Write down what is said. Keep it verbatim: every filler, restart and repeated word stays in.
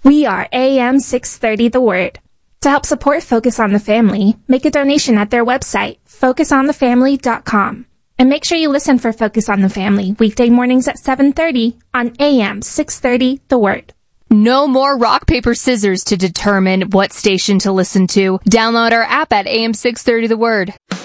We are A M six thirty The Word. To help support Focus on the Family, make a donation at their website, focus on the family dot com. And make sure you listen for Focus on the Family weekday mornings at seven thirty on A M six thirty The Word. No more rock, paper, scissors to determine what station to listen to. Download our app at A M six thirty The Word.